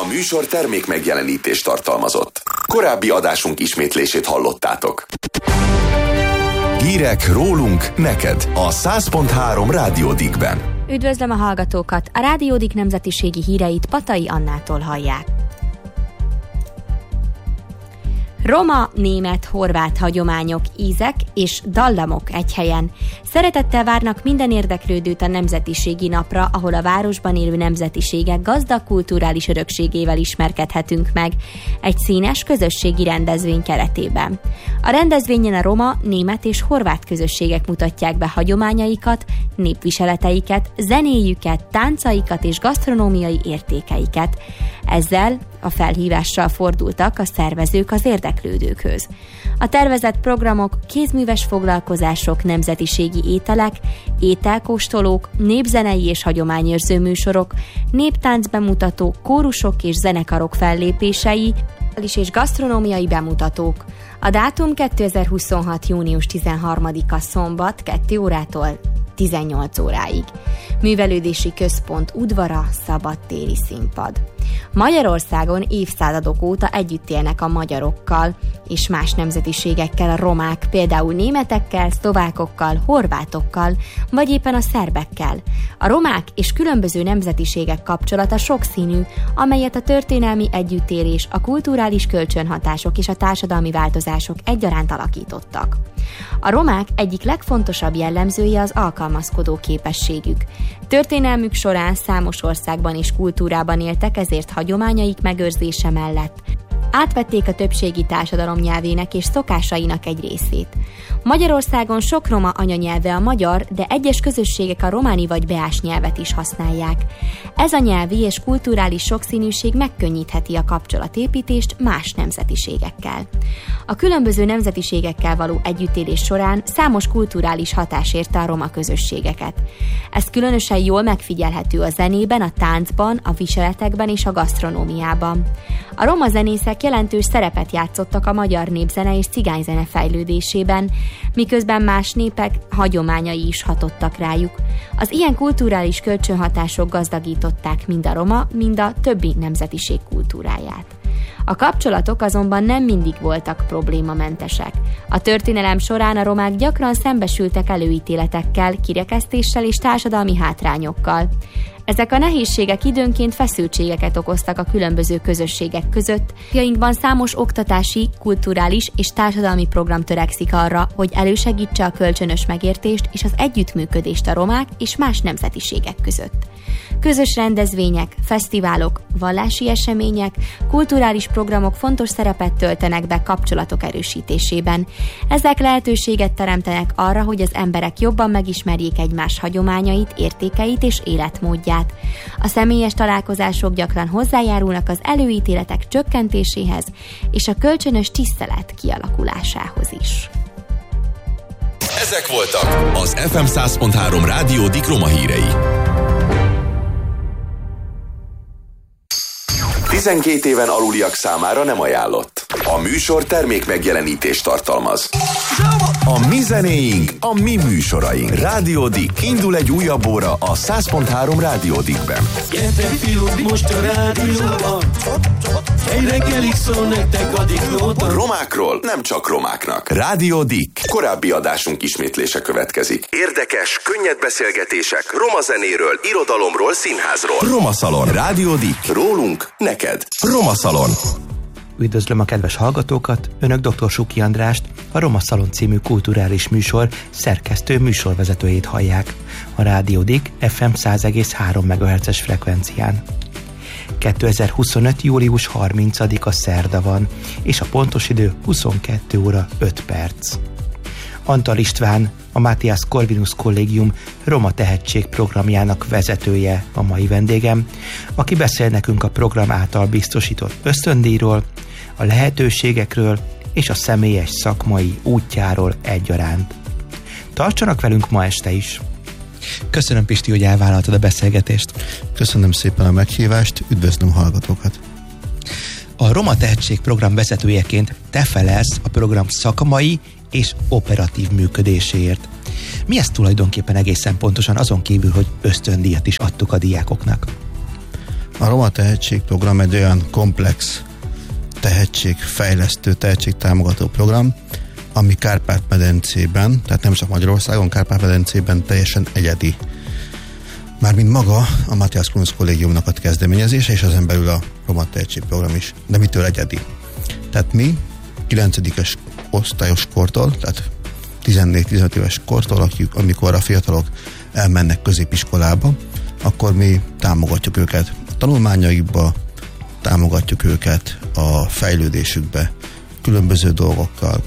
műsor termék megjelenítést tartalmazott. Korábbi adásunk ismétlését hallottátok. Hírek rólunk neked a 100.3 Rádió Dickben. Üdvözlöm a hallgatókat! A Rádió Dick nemzetiségi híreit Patai Annától hallják. Roma, német, horvát hagyományok, ízek és dallamok egy helyen. Szeretettel várnak minden érdeklődőt a Nemzetiségi Napra, ahol a városban élő nemzetiségek gazdag kulturális örökségével ismerkedhetünk meg egy színes közösségi rendezvény keretében. A rendezvényen a roma, német és horvát közösségek mutatják be hagyományaikat, népviseleteiket, zenéjüket, táncaikat és gasztronómiai értékeiket. Ezzel a felhívással fordultak a szervezők az érdeklődőkhöz. A tervezett programok kézműves foglalkozások, nemzetiségi ételek, ételkóstolók, népzenei és hagyományőrző műsorok, néptáncbemutatók, kórusok és zenekarok fellépései, és gasztronómiai bemutatók. A dátum 2026. június 13-a szombat 2 órától 18 óráig. Művelődési központ udvara, szabadtéri színpad. Magyarországon évszázadok óta együtt élnek a magyarokkal és más nemzetiségekkel a romák, például németekkel, szlovákokkal, horvátokkal, vagy éppen a szerbekkel. A romák és különböző nemzetiségek kapcsolata sokszínű, amelyet a történelmi együttélés, a kulturális kölcsönhatások és a társadalmi változások egyaránt alakítottak. A romák egyik legfontosabb jellemzője az alkalmazkodó képességük. Történelmük során számos országban és kultúrában éltek, ezért hagyományaik megőrzése mellett átvették a többségi társadalom nyelvének és szokásainak egy részét. Magyarországon sok roma anyanyelve a magyar, de egyes közösségek a románi vagy beás nyelvet is használják. Ez a nyelvi és kulturális sokszínűség megkönnyítheti a kapcsolatépítést más nemzetiségekkel. A különböző nemzetiségekkel való együttélés során számos kulturális hatás érte a roma közösségeket. Ez különösen jól megfigyelhető a zenében, a táncban, a viseletekben és a gasztronómiában. A roma zenészek jelentős szerepet játszottak a magyar népzene és cigányzene fejlődésében, miközben más népek hagyományai is hatottak rájuk. Az ilyen kulturális kölcsönhatások gazdagították mind a roma, mind a többi nemzetiség kultúráját. A kapcsolatok azonban nem mindig voltak problémamentesek. A történelem során a romák gyakran szembesültek előítéletekkel, kirekesztéssel és társadalmi hátrányokkal. Ezek a nehézségek időnként feszültségeket okoztak a különböző közösségek között. Napjainkban számos oktatási, kulturális és társadalmi program törekszik arra, hogy elősegítse a kölcsönös megértést és az együttműködést a romák és más nemzetiségek között. Közös rendezvények, fesztiválok, vallási események, kulturális programok fontos szerepet töltenek be kapcsolatok erősítésében. Ezek lehetőséget teremtenek arra, hogy az emberek jobban megismerjék egymás hagyományait, értékeit és életmódját. A személyes találkozások gyakran hozzájárulnak az előítéletek csökkentéséhez és a kölcsönös tisztelet kialakulásához is. Ezek voltak az FM 100.3 Rádió Dick roma hírei. 12 éven aluliak számára nem ajánlott. A műsor termék megjelenítést tartalmaz. A mi zenéink, a mi műsoraink. Rádió Dick. Indul egy újabb óra a 100.3 Rádió Dickben. Gyertek fiúk, most a rádióban. Egy reggelig szól nektek a Dicknóta. Romákról nem csak romáknak. Rádió Dick. Korábbi adásunk ismétlése következik. Érdekes, könnyed beszélgetések roma zenéről, irodalomról, színházról. Roma Szalon. Rádió Dick. Rólunk, neked. Roma Szalon. Üdvözlöm a kedves hallgatókat, Önök dr. Suki Andrást, a Roma Szalon című kulturális műsor szerkesztő műsorvezetőjét hallják a Rádió Dick FM 100,3 MHz-es frekvencián. 2025. július 30-a szerda van, és a pontos idő 22 óra 5 perc. Antal István, a Matthias Corvinus Kollégium Roma Tehetség programjának vezetője a mai vendégem, aki beszél nekünk a program által biztosított ösztöndíjról, a lehetőségekről és a személyes szakmai útjáról egyaránt. Tartsanak velünk ma este is! Köszönöm, Pisti, hogy elvállaltad a beszélgetést. Köszönöm szépen a meghívást, üdvözlöm hallgatókat! A Roma Tehetség program vezetőjeként te felelsz a program szakmai és operatív működéséért. Mi ez tulajdonképpen egészen pontosan, azon kívül, hogy ösztöndíjat is adtuk a diákoknak? A Roma Tehetségprogram egy olyan komplex tehetségfejlesztő, tehetségtámogató program, ami Kárpát-medencében, tehát nem csak Magyarországon, Kárpát-medencében teljesen egyedi. Mármint maga a Matthias Grunz kollégiumnak a kezdeményezése, és ezen belül a Roma Tehetségprogram is. De mitől egyedi? Tehát mi 9-es osztályos kortól, tehát 14-15 éves kortól, amikor a fiatalok elmennek középiskolába, akkor mi támogatjuk őket a tanulmányaikba, támogatjuk őket a fejlődésükbe, különböző dolgokkal.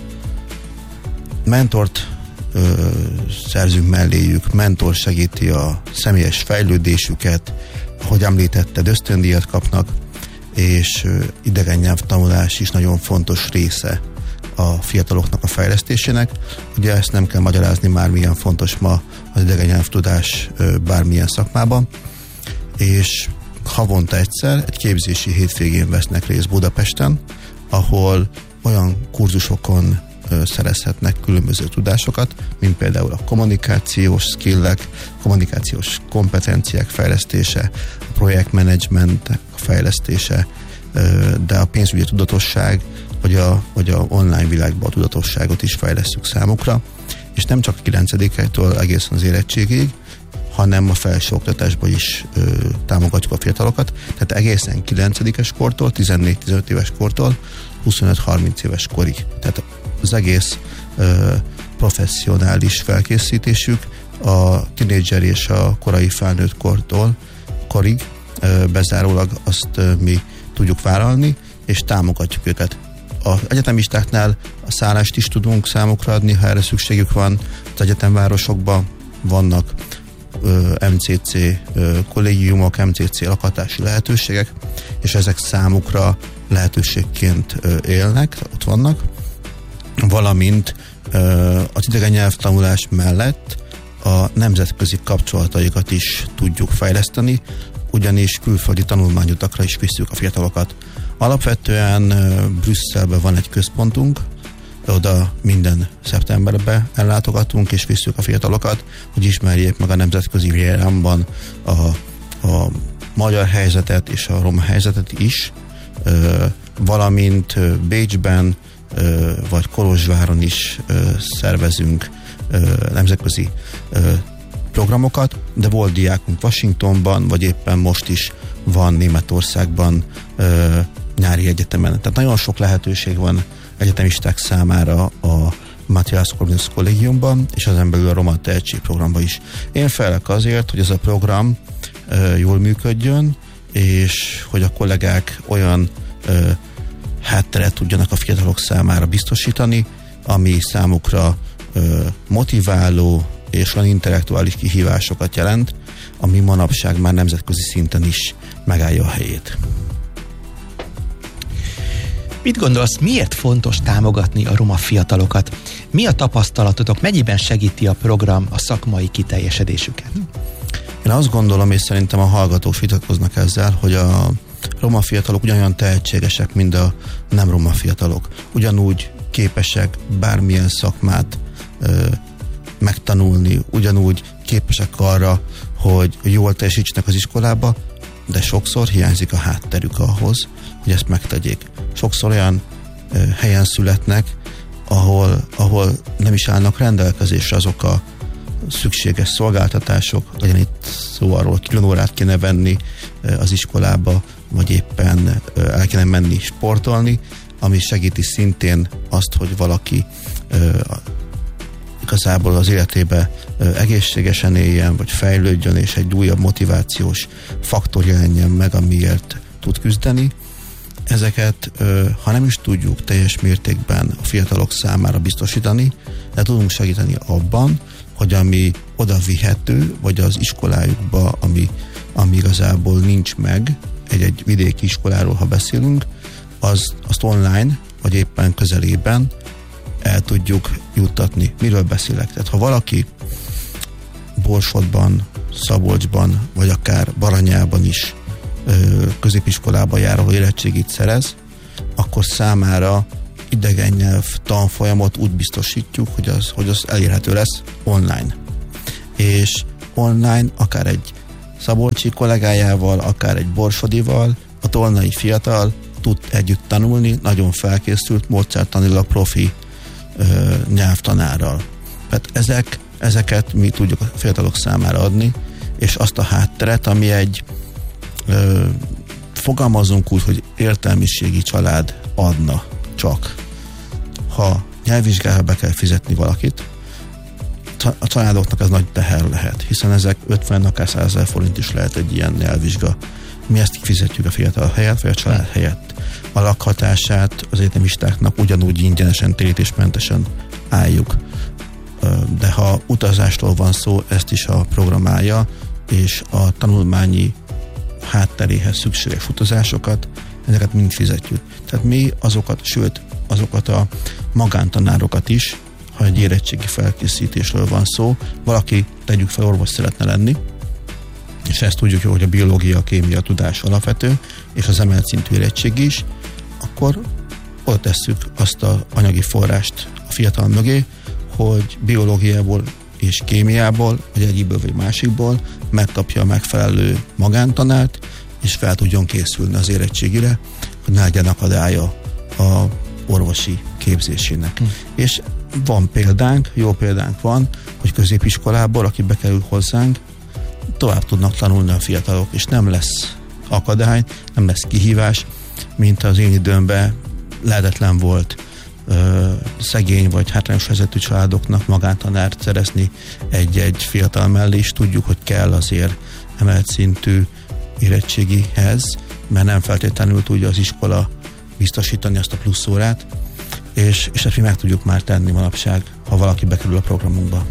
Mentort szerzünk melléjük, mentor segíti a személyes fejlődésüket, ahogy említetted, ösztöndíjat kapnak, és idegen nyelvtanulás is nagyon fontos része a fiataloknak a fejlesztésének. Ugye ezt nem kell magyarázni, már milyen fontos ma az idegen nyelvtudás bármilyen szakmában, és havonta egyszer egy képzési hétvégén vesznek részt Budapesten, ahol olyan kurzusokon szerezhetnek különböző tudásokat, mint például a kommunikációs skillek, kommunikációs kompetenciák fejlesztése, a projektmenedzsment fejlesztése, de a pénzügyi tudatosság, vagy a online világban a tudatosságot is fejlesztjük számukra, és nem csak a 9-től egészen az érettségig, hanem a felsőoktatásban is támogatjuk a fiatalokat, tehát egészen 9-es kortól, 14-15 éves kortól 25-30 éves korig. Tehát az egész professzionális felkészítésük a tínédzser és a korai felnőtt korig bezárólag azt mi tudjuk vállalni, és támogatjuk őket. Az egyetemistáknál a szállást is tudunk számukra adni, ha erre szükségük van. Az egyetemvárosokban vannak MCC kollégiumok, MCC lakhatási lehetőségek, és ezek számukra lehetőségként élnek, ott vannak, valamint az idegen nyelvtanulás mellett a nemzetközi kapcsolataikat is tudjuk fejleszteni, ugyanis külföldi tanulmányutakra is visszük a fiatalokat. Alapvetően Brüsszelben van egy központunk, oda minden szeptemberben ellátogatunk, és visszük a fiatalokat, hogy ismerjék meg a nemzetközi véremban a magyar helyzetet és a roma helyzetet is, valamint Bécsben vagy Kolozsváron is szervezünk nemzetközi programokat, de volt diákunk Washingtonban, vagy éppen most is van Németországban nyári egyetemen. Tehát nagyon sok lehetőség van egyetemisták számára a Matthias Grunz kollégiumban, és ezen belül a Roma Tehetségprogramban is. Én felek azért, hogy ez a program jól működjön, és hogy a kollégák olyan hátteret tudjanak a fiatalok számára biztosítani, ami számukra motiváló és olyan intellektuális kihívásokat jelent, ami manapság már nemzetközi szinten is megállja a helyét. Mit gondolsz, miért fontos támogatni a roma fiatalokat? Mi a tapasztalatotok, mennyiben segíti a program a szakmai kiteljesedésüket? Én azt gondolom, és szerintem a hallgatók vitatkoznak ezzel, hogy a roma fiatalok ugyanolyan tehetségesek, mint a nem roma fiatalok. Ugyanúgy képesek bármilyen szakmát megtanulni, ugyanúgy képesek arra, hogy jól teljesítsenek az iskolába, de sokszor hiányzik a hátterük ahhoz, hogy ezt megtegyék. Sokszor olyan helyen születnek, ahol nem is állnak rendelkezésre azok a szükséges szolgáltatások, legyen itt szó arról, külön órát kéne venni az iskolába, vagy éppen el kéne menni sportolni, ami segíti szintén azt, hogy valaki igazából az életébe egészségesen éljen, vagy fejlődjön, és egy újabb motivációs faktor jelenjen meg, amiért tud küzdeni. Ezeket, ha nem is tudjuk teljes mértékben a fiatalok számára biztosítani, de tudunk segíteni abban, hogy ami oda vihető, vagy az iskolájukba, ami igazából nincs meg, egy vidéki iskoláról, ha beszélünk, azt online, vagy éppen közelében el tudjuk juttatni. Miről beszélek? Tehát ha valaki Borsodban, Szabolcsban, vagy akár Baranyában is középiskolába jár, ahol érettségit szerez, akkor számára idegen nyelv tanfolyamot úgy biztosítjuk, hogy az elérhető lesz online. És online akár egy szabolcsi kollégájával, akár egy borsodival, a tolnai fiatal tud együtt tanulni, nagyon felkészült, módszertanilag profi nyelvtanárral. Tehát ezeket mi tudjuk a fiatalok számára adni, és azt a hátteret, ami egy fogalmazunk úgy, hogy értelmiségi család adna csak. Ha nyelvvizsgára be kell fizetni valakit, a családoknak ez nagy teher lehet, hiszen ezek 50, akár 100 000 forint is lehet egy ilyen nyelvvizsga. Mi ezt fizetjük a fiatal helyett, vagy a család helyett. A lakhatását az egyetemistáknak ugyanúgy ingyenesen, térítésmentesen álljuk. De ha utazástól van szó, ezt is a programálja, és a tanulmányi hátteréhez szükséges utazásokat, ezeket mind fizetjük. Tehát mi azokat a magántanárokat is, ha egy érettségi felkészítésről van szó, valaki, tegyük fel, orvos szeretne lenni, és ezt tudjuk jó, hogy a biológia, a kémia tudás alapvető, és az emelt szintű érettség is, akkor oda tesszük azt az anyagi forrást a fiatal mögé, hogy biológiából és kémiából, vagy egyikből vagy másikból megkapja a megfelelő magántanárt, és fel tudjon készülni az érettségire, hogy ne legyen akadálya a orvosi képzésének. És van példánk, jó példánk van, hogy középiskolából, aki bekerül hozzánk, tovább tudnak tanulni a fiatalok, és nem lesz akadály, nem lesz kihívás, mint az én időmben lehetetlen volt szegény vagy hátrányos helyzetű családoknak magántanárt szerezni egy fiatal mellé, és tudjuk, hogy kell azért emelt szintű érettségihez, mert nem feltétlenül tudja az iskola biztosítani azt a plusz órát, és ezt mi meg tudjuk már tenni manapság, ha valaki bekerül a programunkba.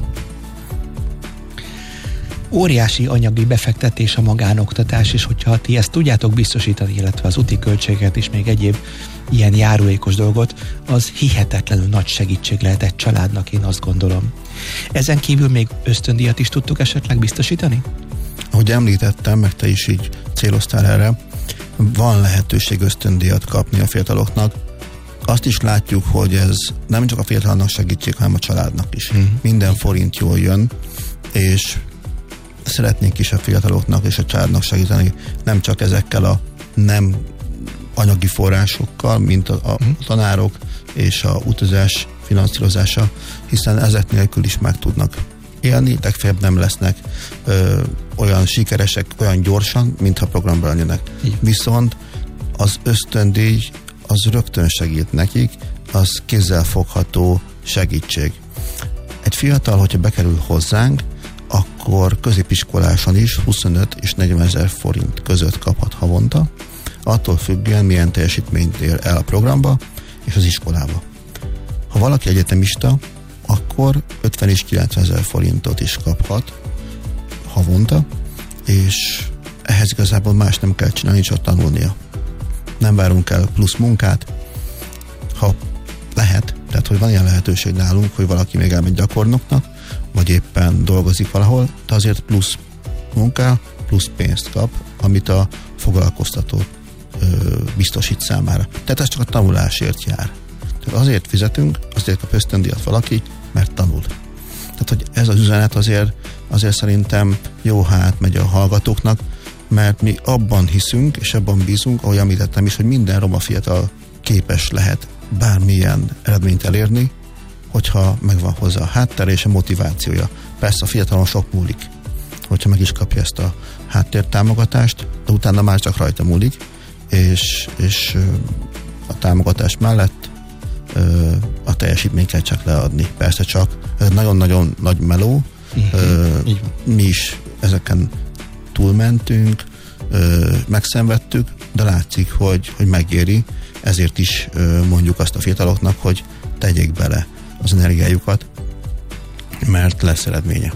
Óriási anyagi befektetés a magánoktatás, és hogyha ti ezt tudjátok biztosítani, illetve az úti költséget is, még egyéb ilyen járulékos dolgot, az hihetetlenül nagy segítség lehet egy családnak, én azt gondolom. Ezen kívül még ösztöndíjat is tudtuk esetleg biztosítani? Ahogy említettem, meg te is így céloztál erre, van lehetőség ösztöndíjat kapni a fiataloknak. Azt is látjuk, hogy ez nem csak a fiatalnak segítség, hanem a családnak is. Minden forint jól jön, és szeretnénk is a fiataloknak és a családnak segíteni, nem csak ezekkel a nem anyagi forrásokkal, mint a tanárok és a utazás finanszírozása, hiszen ezek nélkül is meg tudnak élni, legfeljebb nem lesznek olyan sikeresek, olyan gyorsan, mintha programba lennének. Viszont az ösztöndíj az rögtön segít nekik, az kézzelfogható segítség. Egy fiatal, hogyha bekerül hozzánk, akkor középiskoláson is 25 és 40 000 forint között kaphat havonta, attól függően milyen teljesítményt ér el a programba és az iskolába. Ha valaki egyetemista, akkor 50 és 90 000 forintot is kaphat havonta, és ehhez igazából más nem kell csinálni, csak tanulnia. Nem várunk el plusz munkát, ha lehet, tehát hogy van ilyen lehetőség nálunk, hogy valaki még elmegy gyakornoknak, vagy éppen dolgozik valahol, de azért plusz munká, plusz pénzt kap, amit a foglalkoztató biztosít számára. Tehát ez csak a tanulásért jár. Tehát azért fizetünk, azért kap ösztöndíjat valaki, mert tanul. Tehát, hogy ez az üzenet azért szerintem jó megy a hallgatóknak, mert mi abban hiszünk, és abban bízunk, ahogy említettem is, hogy minden roma fiatal képes lehet bármilyen eredményt elérni, hogyha megvan hozzá a háttere és a motivációja. Persze a fiatalon sok múlik, hogyha meg is kapja ezt a háttértámogatást, de utána már csak rajta múlik, és a támogatás mellett a teljesítményt kell csak leadni. Persze csak, ez nagyon-nagyon nagy meló, mi is ezeken túlmentünk, megszenvedtük, de látszik, hogy megéri, ezért is mondjuk azt a fiataloknak, hogy tegyék bele az energiájukat, mert lesz eredménye.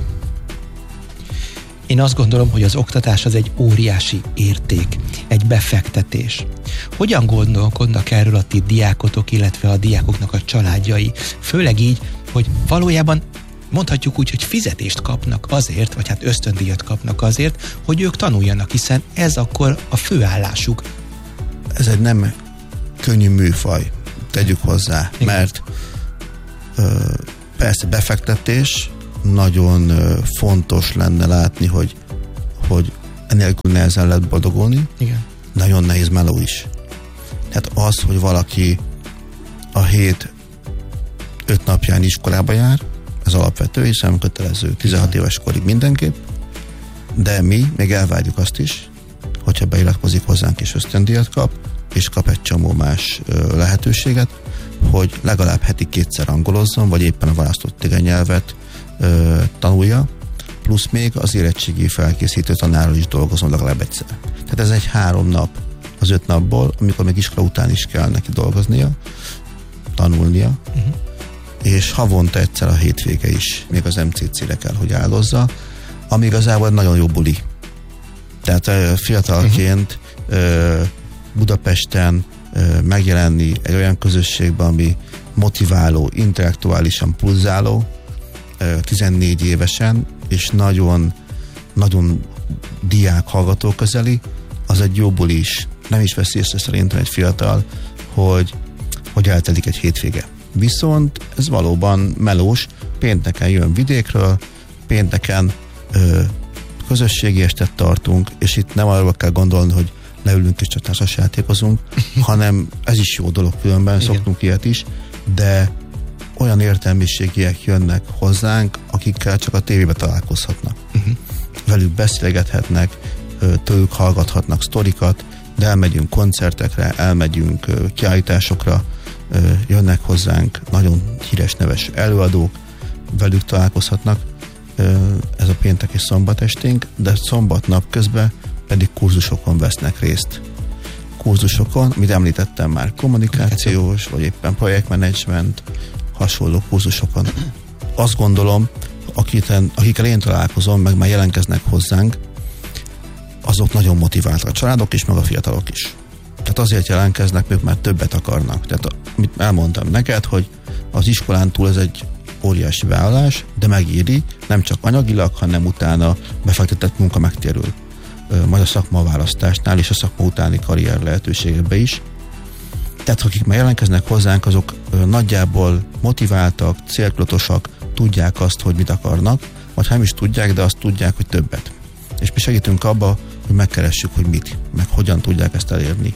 Én azt gondolom, hogy az oktatás az egy óriási érték, egy befektetés. Hogyan gondolkodnak erről a ti diákotok, illetve a diákoknak a családjai? Főleg így, hogy valójában mondhatjuk úgy, hogy fizetést kapnak azért, vagy hát ösztöndíjat kapnak azért, hogy ők tanuljanak, hiszen ez akkor a főállásuk. Ez egy nem könnyű műfaj, tegyük hozzá, mert persze befektetés, nagyon fontos lenne látni, hogy Enélkül nehezen lehet boldogulni. Igen. Nagyon nehéz meló is. Tehát az, hogy valaki a hét 5 napján iskolába jár, ez alapvető, hiszen kötelező 16 éves korig mindenképp, de mi még elvárjuk azt is, hogyha beiratkozik hozzánk és ösztöndíjat kap, és kap egy csomó más lehetőséget, hogy legalább heti 2-szer angolozzon, vagy éppen a választott idegnyelvet tanulja, plusz még az érettségi felkészítő tanárral is dolgozom legalább egyszer. Tehát ez egy 3 nap az 5 napból, amikor még iskola után is kell neki dolgoznia, tanulnia, és havonta egyszer a hétvége is még az MCC-re kell, hogy áldozza, ami igazából nagyon jó buli. Tehát fiatalként Budapesten megjelenni egy olyan közösségben, ami motiváló, intellektuálisan pulzáló, 14 évesen, és nagyon, nagyon diák hallgató közeli, az egy jó buli is. Nem is veszi észre szerintem egy fiatal, hogy eltelik egy hétvége. Viszont ez valóban melós, pénteken jön vidékről, pénteken közösségi estet tartunk, és itt nem arra kell gondolni, hogy leülünk és csak társasjátékozunk, hanem ez is jó dolog különben, igen, szoktunk ilyet is, de olyan értelmiségiek jönnek hozzánk, akikkel csak a tévébe találkozhatnak. Velük beszélgethetnek, tőlük hallgathatnak sztorikat, de elmegyünk koncertekre, elmegyünk kiállításokra, jönnek hozzánk nagyon híres neves előadók, velük találkozhatnak, ez a péntek és szombat esténk, de szombatnap közben pedig kurzusokon vesznek részt. Kurzusokon, amit említettem már, kommunikációs, vagy éppen projektmenedzsment, hasonló kurzusokon. Azt gondolom, akikkel én találkozom, meg már jelentkeznek hozzánk, azok nagyon motiváltak, a családok is, meg a fiatalok is. Tehát azért jelentkeznek, ők már többet akarnak. Tehát amit elmondtam neked, hogy az iskolán túl ez egy óriási vállalás, de megéri, nem csak anyagilag, hanem utána befektetett munka megtérül. Majd a szakmaválasztásnál és a szakma utáni karrier lehetőségekbe is. Tehát akik már jelentkeznek hozzánk, azok nagyjából motiváltak, céltudatosak, tudják azt, hogy mit akarnak, vagy ha nem is tudják, de azt tudják, hogy többet. És mi segítünk abba, hogy megkeressük, hogy mit, meg hogyan tudják ezt elérni.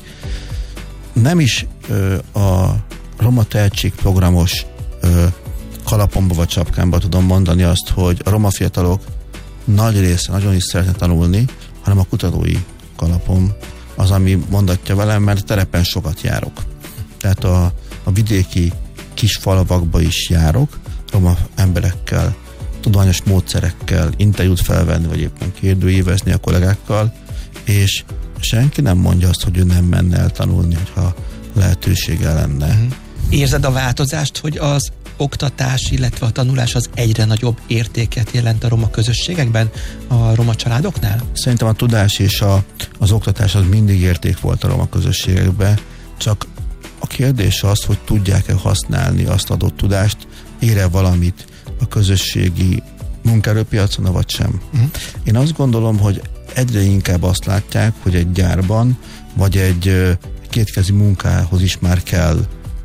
Nem is a Roma Tehetség programos kalapomba vagy csapkámba tudom mondani azt, hogy a roma fiatalok nagy része nagyon is szeretne tanulni, hanem a kutatói kalapom az, ami mondatja velem, mert terepen sokat járok. Tehát a vidéki kis falvakba is járok, roma emberekkel, tudományos módszerekkel interjút felvenni, vagy éppen kérdőívezni a kollégákkal, és senki nem mondja azt, hogy ő nem menne el tanulni, hogyha lehetősége lenne. Érzed a változást, hogy az oktatás, illetve a tanulás az egyre nagyobb értéket jelent a roma közösségekben, a roma családoknál? Szerintem a tudás és az oktatás az mindig érték volt a roma közösségekben, csak a kérdés az, hogy tudják-e használni azt adott tudást, ér-e valamit a közösségi munkaerőpiacon, vagy sem. Én azt gondolom, hogy egyre inkább azt látják, hogy egy gyárban, vagy egy kétkezi munkához is már kell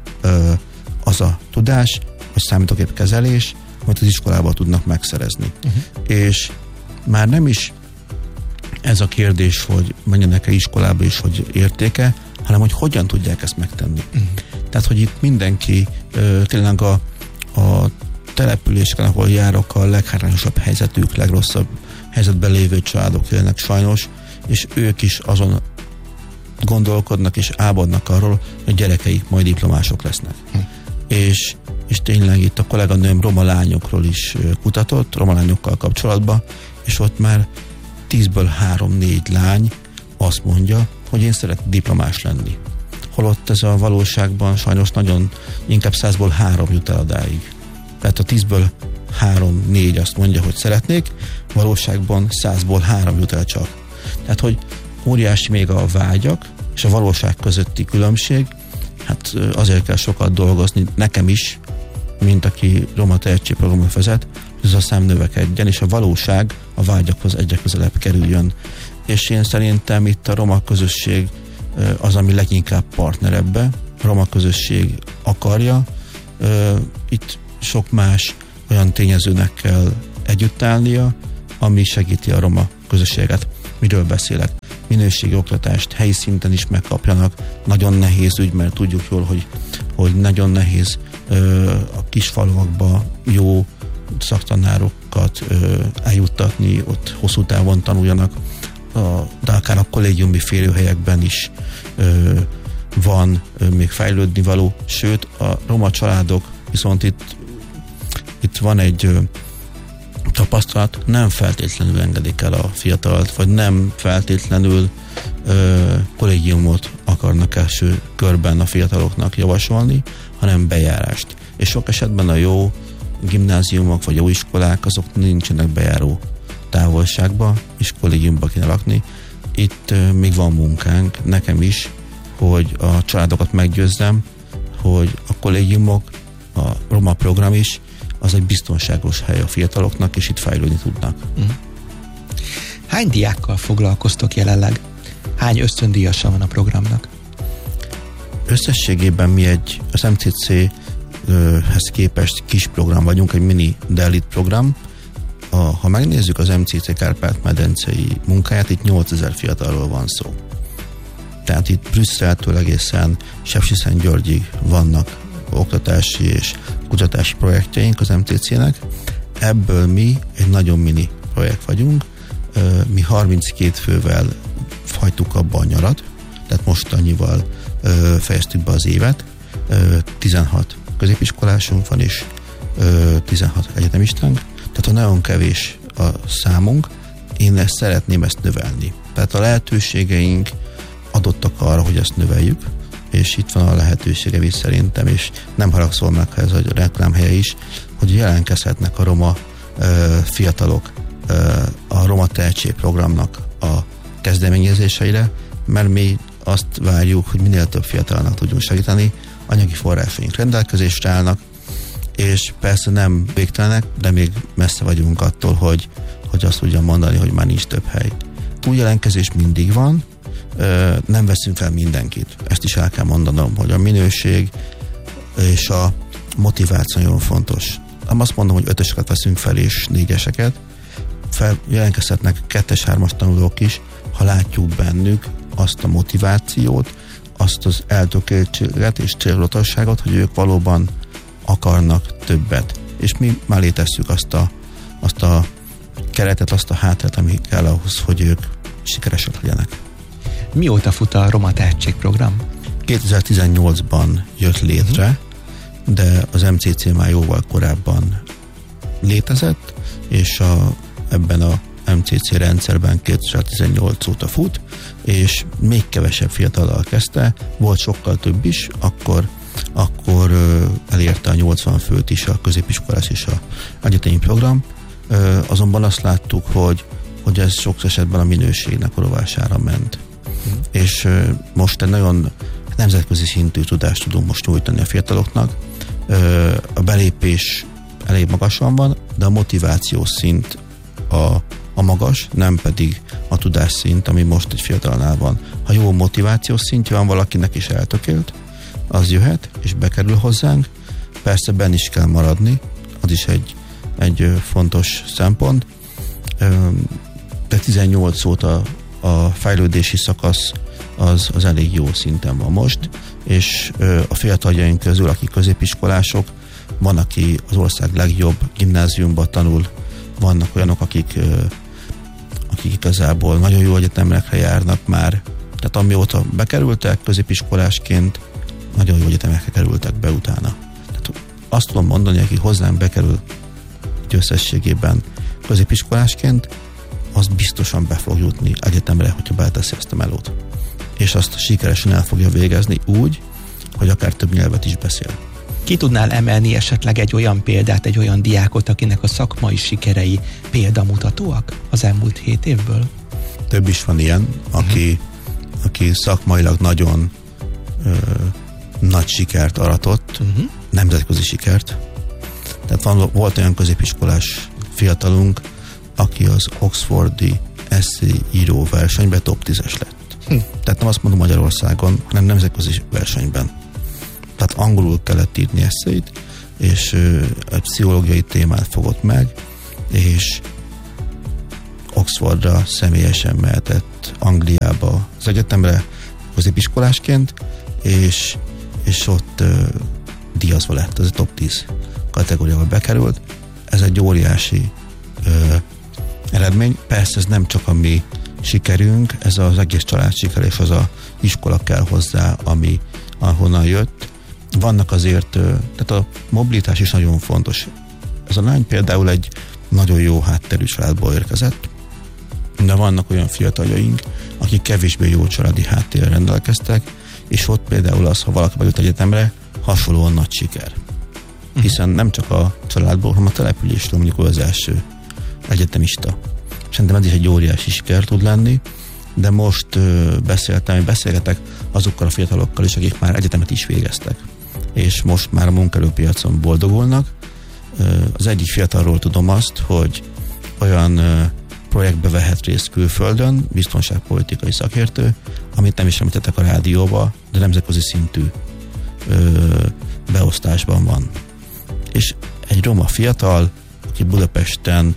az a tudás, vagy számítógépkezelés, amit az iskolában tudnak megszerezni. És már nem is ez a kérdés, hogy menjenek-e iskolába is, hogy értéke, hanem hogy hogyan tudják ezt megtenni. Tehát, hogy itt mindenki tényleg a településeken, ahol járok, a leghátrányosabb helyzetük, legrosszabb helyzetben lévő családok élnek sajnos, és ők is azon gondolkodnak és álmodnak arról, hogy gyerekeik majd diplomások lesznek. És tényleg itt a kolléganőm roma lányokról is kutatott, roma lányokkal kapcsolatban, és ott már 10-ből 3-4 lány azt mondja, hogy én szeretnék diplomás lenni. Holott ez a valóságban sajnos nagyon inkább 100-ból 3 jut el odáig. Tehát a 10-ből 3-4 azt mondja, hogy szeretnék, valóságban 100-ból 3 jut el csak. Tehát, hogy óriási még a vágyak és a valóság közötti különbség, hát azért kell sokat dolgozni, nekem is, mint aki Roma Tehetség programot vezet, hogy ez a szám növekedjen, és a valóság a vágyakhoz egyre közelebb kerüljön. És én szerintem itt a roma közösség az, ami leginkább partner ebbe. A roma közösség akarja. Itt sok más olyan tényezőnek kell együtt állnia, ami segíti a roma közösséget. Miről beszélek? Minőségi oktatást helyi szinten is megkapjanak. Nagyon nehéz ügy, mert tudjuk jól, hogy nagyon nehéz a kis falvakba jó szaktanárokat eljuttatni, ott hosszú távon tanuljanak, de akár a kollégiumi férőhelyekben is van még fejlődni való, sőt a roma családok viszont itt van egy tapasztalat, nem feltétlenül engedik el a fiatalt, vagy nem feltétlenül kollégiumot akarnak első körben a fiataloknak javasolni, hanem bejárást. És sok esetben a jó gimnáziumok vagy jó iskolák azok nincsenek bejáró távolságba, és kollégiumba kéne lakni. Itt még van munkánk, nekem is, hogy a családokat meggyőzzem, hogy a kollégiumok, a roma program is, az egy biztonságos hely a fiataloknak, és itt fejlődni tudnak. Hány diákkal foglalkoztok jelenleg? Hány ösztöndíjasa van a programnak? Összességében mi az MCC-hez képest kis program vagyunk, egy mini DELIT program. Ha megnézzük az MCC Kárpát-medencei munkáját, itt 8000 fiatalról van szó. Tehát itt Brüsszeltől egészen Sepsiszentgyörgyig vannak oktatási és kutatási projektjeink az MCC-nek. Ebből mi egy nagyon mini projekt vagyunk. Mi 32 fővel hagytuk abba a nyarat, tehát most annyival fejeztük be az évet. 16 középiskolásunk van, és 16 egyetemistánk. Tehát nagyon kevés a számunk. Én szeretném ezt növelni. Tehát a lehetőségeink adottak arra, hogy ezt növeljük, és itt van a lehetősége is szerintem, és nem haragszol meg, ha ez a reklámhelye is, hogy jelentkezhetnek a roma fiatalok a Roma Tehetség programnak a kezdeményezéseire, mert mi azt várjuk, hogy minél több fiatalnak tudjunk segíteni, anyagi forrásaink rendelkezésre állnak, és persze nem végtelenek, de még messze vagyunk attól, hogy azt tudjam mondani, hogy már nincs több hely. Túljelentkezés mindig van, nem veszünk fel mindenkit. Ezt is el kell mondanom, hogy a minőség és a motiváció nagyon fontos. Nem azt mondom, hogy 5-öseket veszünk fel és 4-eseket, jelentkezhetnek 2-3-as tanulók is, ha látjuk bennük azt a motivációt, azt az eltökéltséget és céltudatosságot, hogy ők valóban akarnak többet. És mi mellé tesszük azt a keretet, azt a hátteret, ami kell ahhoz, hogy ők sikeresek legyenek. Mióta fut a Roma Tehetség program? 2018-ban jött létre, de az MCC már jóval korábban létezett, és ebben a MCC rendszerben 2018 óta fut, és még kevesebb fiatallal kezdte, volt sokkal több is, akkor elérte a 80 főt is a középiskolás és a egyetemi program, azonban azt láttuk, hogy ez sok esetben a minőségnek a rovására ment. És most egy nagyon nemzetközi szintű tudást tudunk most nyújtani a fiataloknak. A belépés elég magasan van, de a motivációs szint a magas, nem pedig a tudásszint, ami most egy fiatalnál van. Ha jó motivációs szintje van valakinek is eltökélt, az jöhet, és bekerül hozzánk. Persze benne is kell maradni, az is egy fontos szempont. De 18 óta a fejlődési szakasz az elég jó szinten van most, és a fiataljaink közül, akik középiskolások, van, aki az ország legjobb gimnáziumban tanul, vannak olyanok, akik igazából nagyon jó egyetemekre járnak már, tehát amióta bekerültek középiskolásként, nagyon jó egyetemekre kerültek be utána. Tehát azt tudom mondani, aki hozzánk bekerül egy összességében középiskolásként, az biztosan be fog jutni egyetemre, hogyha beteszi ezt a melót. És azt sikeresen el fogja végezni úgy, hogy akár több nyelvet is beszél. Ki tudnál emelni esetleg egy olyan példát, egy olyan diákot, akinek a szakmai sikerei példamutatóak az elmúlt 7 évből? Több is van ilyen, aki szakmailag nagyon nagy sikert aratott, nemzetközi sikert. Tehát volt olyan középiskolás fiatalunk, aki az Oxfordi essay író versenyben top 10-es lett. Tehát nem azt mondom Magyarországon, hanem nemzetközi versenyben. Tehát angolul kellett írni eszélyt, és egy pszichológiai témát fogott meg, és Oxfordra személyesen mehetett, Angliába az egyetemre középiskolásként, és ott díjazva lett, ez a top 10 kategóriába bekerült. Ez egy óriási eredmény. Persze ez nem csak a mi sikerünk, ez az egész család siker, és az a iskola kell hozzá, ahonnan jött. Vannak azért, tehát a mobilitás is nagyon fontos. Ez a lány például egy nagyon jó hátterű családból érkezett, de vannak olyan fiataljaink, akik kevésbé jó családi háttérrel rendelkeztek, és ott például az, ha valaki bejut egyetemre, hasonlóan nagy siker. Hiszen nem csak a családból, hanem a településről mondjuk az első egyetemista. Szerintem ez is egy óriási siker tud lenni, de most beszélgetek azokkal a fiatalokkal is, akik már egyetemet is végeztek, és most már a munkaerőpiacon boldogulnak. Az egyik fiatalról tudom azt, hogy olyan projektbe vehet részt külföldön, biztonságpolitikai szakértő, amit nem is említettek a rádióba, de nemzetközi szintű beosztásban van. És egy roma fiatal, aki Budapesten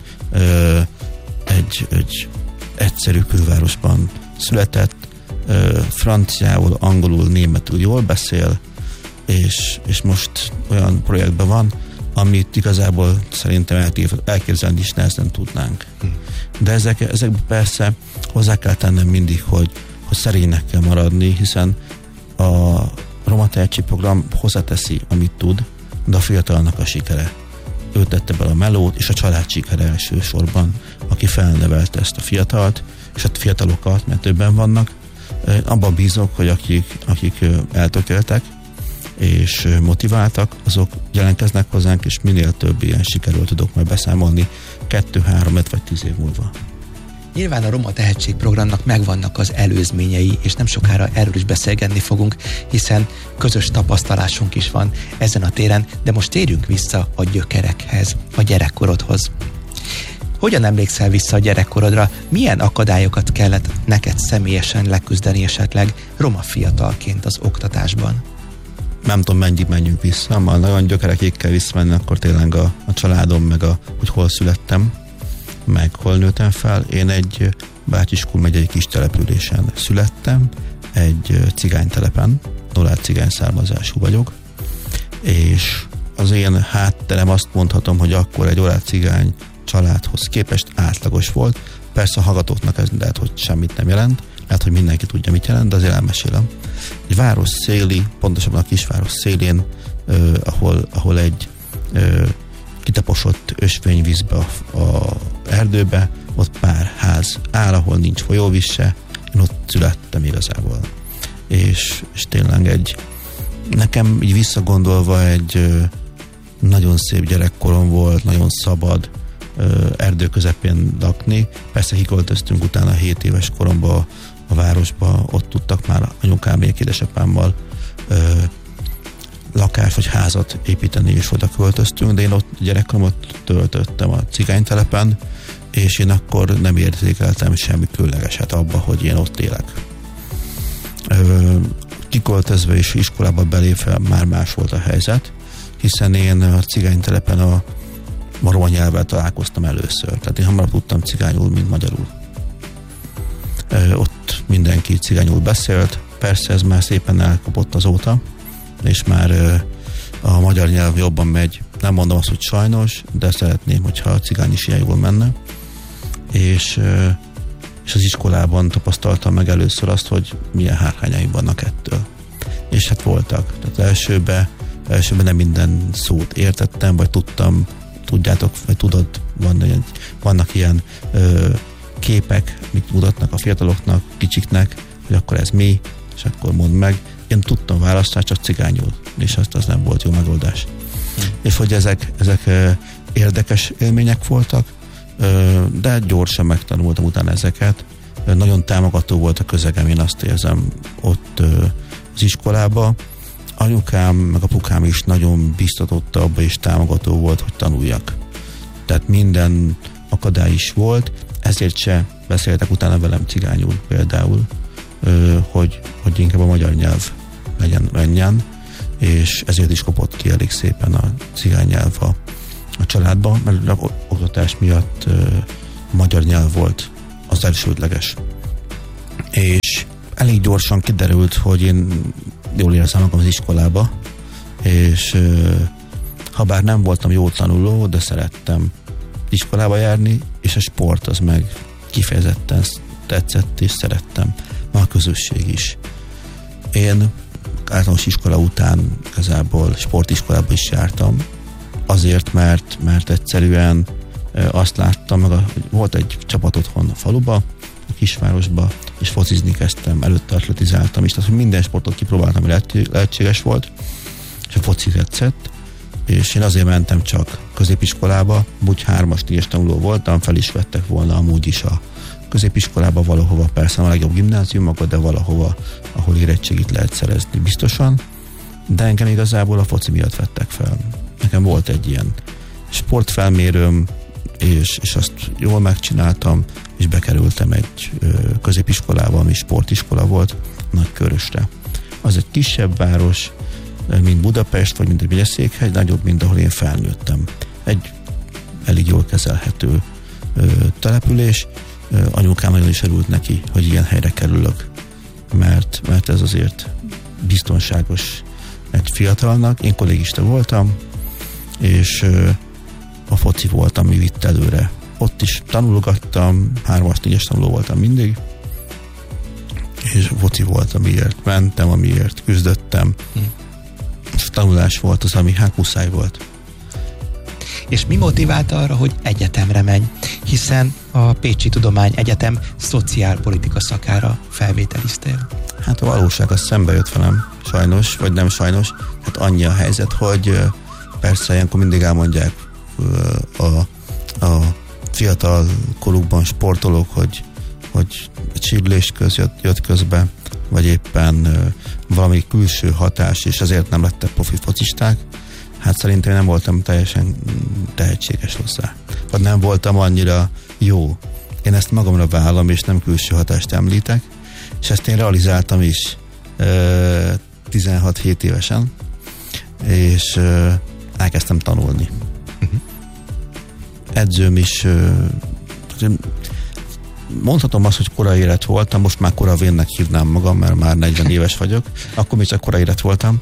egy egyszerű külvárosban született, franciául, angolul, németül jól beszél, és most olyan projektben van, amit igazából szerintem elképzelni is nehezen tudnánk. De ezek persze hozzá kell tennem mindig, hogy szerénynek kell maradni, hiszen a Roma Tehetségprogram hozzáteszi, amit tud, de a fiatalnak a sikere. Ő tette bele a melót, és a család sikere elsősorban, aki felnevelte ezt a fiatalt, és a fiatalokat, mert többen vannak. Abban bízok, hogy akik eltökéltek, és motiváltak, azok jelentkeznek hozzánk, és minél több ilyen sikerről tudok majd beszámolni 2, 3, vagy 10 év múlva. Nyilván a Roma Tehetségprogramnak megvannak az előzményei, és nem sokára erről is beszélgetni fogunk, hiszen közös tapasztalásunk is van ezen a téren, de most térjünk vissza a gyökerekhez, a gyerekkorodhoz. Hogyan emlékszel vissza a gyerekkorodra? Milyen akadályokat kellett neked személyesen leküzdeni esetleg roma fiatalként az oktatásban? Nem tudom, menjünk vissza, ha nagyon gyökerekig kell visszamenni, akkor tényleg a családom, meg hogy hol születtem, meg hol nőttem fel. Én egy Bácsiskun megyei kis településen születtem, egy cigánytelepen, nolád cigány származású vagyok, és az én hátterem azt mondhatom, hogy akkor egy nolád cigány családhoz képest átlagos volt. Persze a hallgatóknak ez lehet, hogy semmit nem jelent, lehet, hogy mindenki tudja, mit jelent, de azért elmesélem. Egy város széli, pontosabban a kisváros szélén, ahol egy kitaposott ösvényvízbe a erdőbe, ott pár ház áll, ahol nincs folyóvíz se, én ott születtem igazából. És tényleg nekem így visszagondolva egy nagyon szép gyerekkorom volt, nagyon szabad, erdő közepén lakni. Persze kiköltöztünk utána 7 éves koromban a városba, ott tudtak már anyukámék, édesapámmal lakást vagy házat építeni, és oda költöztünk, de én ott gyerekkoromat töltöttem a cigánytelepen, és én akkor nem érzékeltem semmi különlegeset abba, hogy én ott élek. Kiköltözve és iskolába belépve már más volt a helyzet, hiszen én a cigánytelepen a roma nyelvvel találkoztam először. Tehát én hamarabb tudtam cigányul, mint magyarul. Ott mindenki cigányul beszélt, persze ez már szépen elkapott azóta, és már a magyar nyelv jobban megy. Nem mondom azt, hogy sajnos, de szeretném, hogyha a cigány is ilyen jól menne. És az iskolában tapasztaltam meg először azt, hogy milyen hátrányaim vannak ettől. És hát voltak. Tehát elsőben nem minden szót értettem, vagy tudtam, tudjátok, vagy tudod, vannak ilyen képek, mit mutatnak a fiataloknak, kicsiknek, hogy akkor ez mi, és akkor mondd meg. Én tudtam választani, csak cigányul, és az nem volt jó megoldás. És hogy ezek érdekes élmények voltak, de gyorsan megtanultam utána ezeket. Nagyon támogató volt a közegem, én azt érzem ott az iskolába. Anyukám, meg apukám is nagyon biztatott abba, és támogató volt, hogy tanuljak. Tehát minden akadály is volt, ezért se beszéltek utána velem cigányul például, hogy inkább a magyar nyelv menjen, és ezért is kopott ki elég szépen a cigány nyelv a családba, mert a oktatás miatt magyar nyelv volt az elsődleges. És elég gyorsan kiderült, hogy én jól érzem magam az iskolába, és habár nem voltam jó tanuló, de szerettem iskolába járni, és a sport az meg kifejezetten tetszett, és szerettem. Ma a közösség is. Én általános iskola után igazából sportiskolába is jártam, azért, mert egyszerűen azt láttam, meg volt egy csapat otthon a faluba, a kisvárosba, és focizni kezdtem, előtte atletizáltam is, tehát minden sportot kipróbáltam, ami lehetséges volt, és a foci tetszett, és én azért mentem csak középiskolába, úgy 3-as, 4-es tanuló voltam, fel is vettek volna amúgy is a középiskolába valahova, persze a legjobb gimnáziumokat, de valahova, ahol érettségit lehet szerezni biztosan, de engem igazából a foci miatt vettek fel. Nekem volt egy ilyen sportfelmérőm, és azt jól megcsináltam, és bekerültem egy középiskolába, ami sportiskola volt, Nagykörösre. Az egy kisebb város, mint Budapest, vagy mint egy megyeszékhegy, nagyobb, mint ahol én felnőttem. Egy elég jól kezelhető település. Anyukám nagyon is örült neki, hogy ilyen helyre kerülök, mert ez azért biztonságos egy fiatalnak. Én kollégista voltam, és a foci volt, ami vitt előre. Ott is tanulgattam, 3-as, 4-es tanuló voltam mindig, és foci volt, amiért mentem, amiért küzdöttem. És tanulás volt az, ami hát muszáj volt. És mi motiválta arra, hogy egyetemre menj? Hiszen a Pécsi Tudományegyetem szociálpolitika szakára felvételiztél. Hát a valóság az szembe jött velem, sajnos, vagy nem sajnos. Hát annyi a helyzet, hogy persze ilyenkor mindig elmondják a fiatal korukban sportolók, hogy egy sérülés jött közbe, vagy éppen valami külső hatás, és ezért nem lettek profi focisták. Hát szerintem nem voltam teljesen tehetséges hozzá. Vagy nem voltam annyira jó. Én ezt magamra vállom, és nem külső hatást említek, és ezt én realizáltam is 16-7 évesen, és elkezdtem tanulni. Edzőm is mondhatom azt, hogy korai élet voltam, most már koravénnek hívnám magam, mert már 40 éves vagyok, akkor még csak korai élet voltam,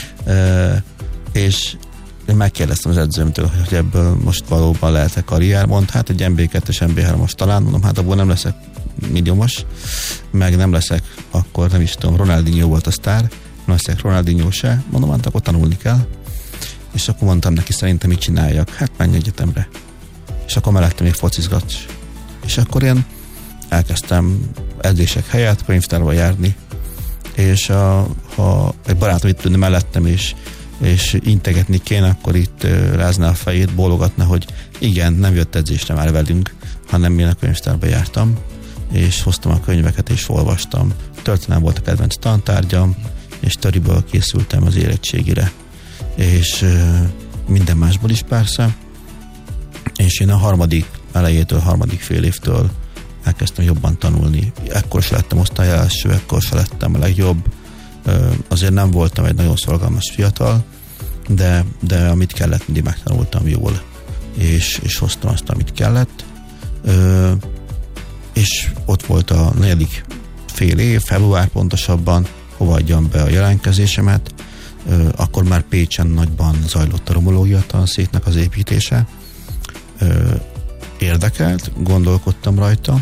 és én megkérdeztem az edzőmtől, hogy ebből most valóban lehet-e karrier, mond, hát egy MB2-es, MB3-as talán, mondom, hát abból nem leszek milliómos, meg nem leszek, akkor nem is tudom, Ronaldinho volt a sztár, nem leszek Ronaldinho se, mondom, hát akkor tanulni kell, és akkor mondtam neki, szerintem mit csináljak, hát menj egyetemre, és akkor mellette még focizgatsz, és akkor én elkezdtem edzések helyett könyvtárba járni, és ha egy barátom itt ülne mellettem, és integetni kéne, akkor itt rázná a fejét, bólogatna, hogy igen, nem jött edzésre már velünk, hanem én a könyvtárba jártam, és hoztam a könyveket, és olvastam. Történelem volt a kedvenc tantárgyam, és töriből készültem az érettségire. És minden másból is persze. És én a elejétől, harmadik fél évtől elkezdtem jobban tanulni. Ekkor se lettem osztályelső, ekkor se lettem a legjobb. Azért nem voltam egy nagyon szorgalmas fiatal, de amit kellett, mindig megtanultam jól, és hoztam azt, amit kellett. És ott volt a 4. fél év, február pontosabban, hova adjam be a jelentkezésemet. Akkor már Pécsen nagyban zajlott a romológia tanszéknek az építése. Érdekelt, gondolkodtam rajta,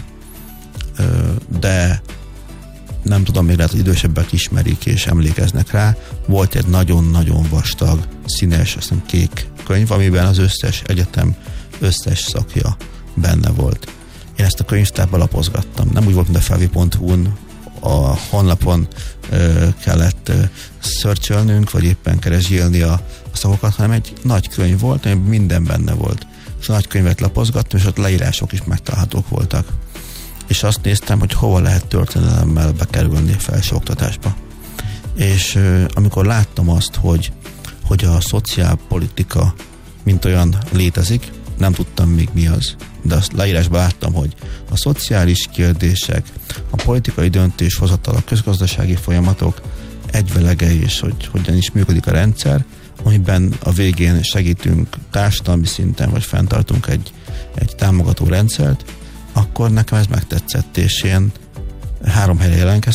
de nem tudom, még lehet, hogy idősebbek ismerik és emlékeznek rá. Volt egy nagyon-nagyon vastag, színes, azt hiszem kék könyv, amiben az összes egyetem összes szakja benne volt. Én ezt a könyvtárba lapozgattam. Nem úgy volt, mint a felvi.hu-n, a honlapon kellett searchelnünk, vagy éppen keresgélni a szakokat, hanem egy nagy könyv volt, amiben minden benne volt. És a nagy könyvet lapozgattam, és ott leírások is megtalálhatók voltak. És azt néztem, hogy hova lehet történelemmel bekerülni a felsőoktatásba. És amikor láttam azt, hogy a szociálpolitika mint olyan létezik, nem tudtam még mi az, de azt leírásban láttam, hogy a szociális kérdések, a politikai döntéshozatal, a közgazdasági folyamatok egyvelege, és hogy hogyan is működik a rendszer, amiben a végén segítünk társadalmi szinten, vagy fenntartunk egy támogató rendszert, akkor nekem ez megtetszett, és én 3 helyre jelentkeztem,